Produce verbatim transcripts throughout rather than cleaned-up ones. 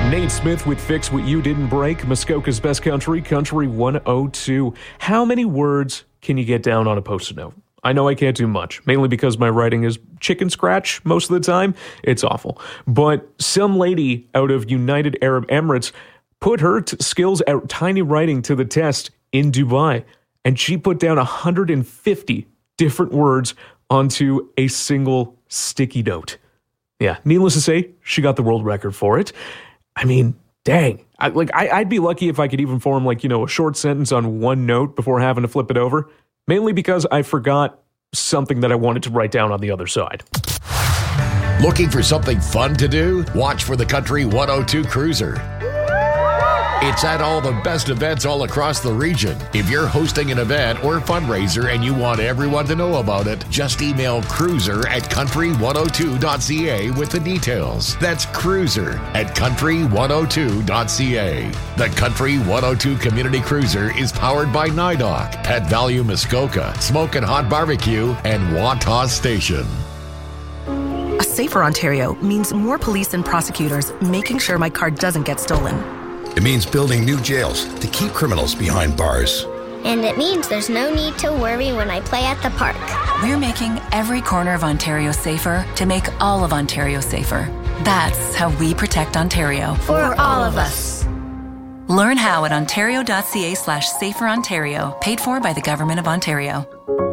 Nate Smith with Fix What You Didn't Break, Muskoka's Best Country, Country one oh two. How many words can you get down on a Post-it note? I know I can't do much, mainly because my writing is chicken scratch most of the time. It's awful. But some lady out of United Arab Emirates put her t- skills at tiny writing to the test in Dubai, and she put down one hundred fifty different words onto a single sticky note. Yeah, needless to say, she got the world record for it. I mean, dang. I, like I, I'd be lucky if I could even form, like, you know, a short sentence on one note before having to flip it over. Mainly because I forgot something that I wanted to write down on the other side. Looking for something fun to do? Watch for the Country one oh two Cruiser. It's at all the best events all across the region. If you're hosting an event or fundraiser and you want everyone to know about it, just email cruiser at country one oh two dot c a with the details. That's cruiser at country one oh two dot c a. The Country one oh two Community Cruiser is powered by NIDOC, Pet Value Muskoka, Smokin' Hot Barbecue, and Wantagh Station. A safer Ontario means more police and prosecutors making sure my car doesn't get stolen. It means building new jails to keep criminals behind bars. And it means there's no need to worry when I play at the park. We're making every corner of Ontario safer to make all of Ontario safer. That's how we protect Ontario. For all of us. Learn how at ontario.ca slash safer Ontario, paid for by the Government of Ontario.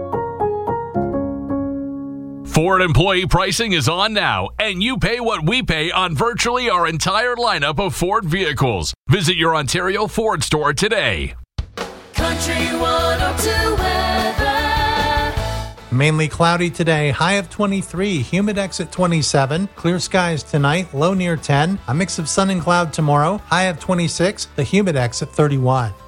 Ford employee pricing is on now, and you pay what we pay on virtually our entire lineup of Ford vehicles. Visit your Ontario Ford store today. Country one oh two weather. Mainly cloudy today, high of twenty-three, humid exit twenty-seven, clear skies tonight, low near ten, a mix of sun and cloud tomorrow, high of twenty-six, the humid exit thirty-one.